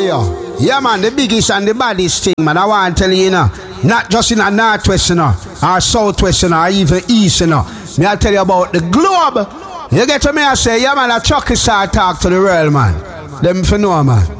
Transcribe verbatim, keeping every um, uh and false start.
Radio. Yeah, man, the biggest and the baddest thing, man. I want to tell you, you know, not just in a northwest, you know, or southwest, you know, or even east, you know. Me I tell you about the globe. You get to me, I say, yeah, man, I chuck star talk to the world, man. Them for know, man.